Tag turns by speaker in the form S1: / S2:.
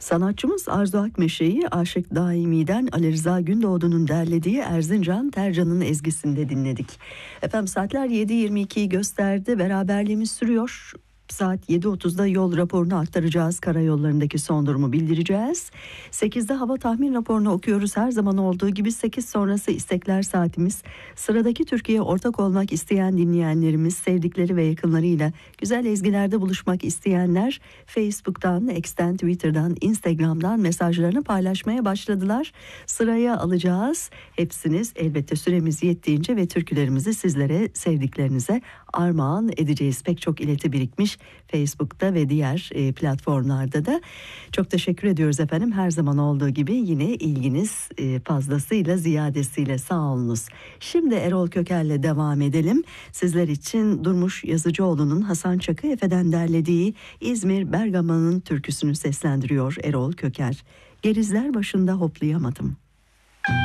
S1: Sanatçımız Arzu Akmeşe'yi Aşık Daimi'den Ali Rıza Gündoğdu'nun derlediği Erzincan Tercan'ın ezgisinde dinledik. Efendim saatler 7.22'yi gösterdi. Beraberliğimiz sürüyor. Saat 7.30'da yol raporunu aktaracağız. Karayollarındaki son durumu bildireceğiz. 8'de hava tahmin raporunu okuyoruz. Her zaman olduğu gibi 8 sonrası istekler saatimiz. Sıradaki Türkiye'ye ortak olmak isteyen dinleyenlerimiz, sevdikleri ve yakınlarıyla güzel ezgilerde buluşmak isteyenler Facebook'tan, X'ten, Twitter'dan, Instagram'dan mesajlarını paylaşmaya başladılar. Sıraya alacağız. Hepsiniz elbette süremiz yettiğince ve türkülerimizi sizlere, sevdiklerinize armağan edeceğiz. Pek çok ileti birikmiş Facebook'ta ve diğer platformlarda da. Çok teşekkür ediyoruz efendim. Her zaman olduğu gibi yine ilginiz fazlasıyla, ziyadesiyle sağ olunuz. Şimdi Erol Köker'le devam edelim. Sizler için Durmuş Yazıcıoğlu'nun Hasan Çakı Efe'den derlediği İzmir Bergama'nın türküsünü seslendiriyor Erol Köker. Gerizler başında hoplayamadım.